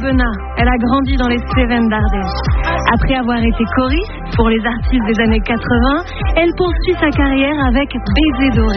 Aubenas. Elle a grandi dans les Cévennes d'Ardèche. Après avoir été choriste pour les artistes des années 80, elle poursuit sa carrière avec Baiser doré.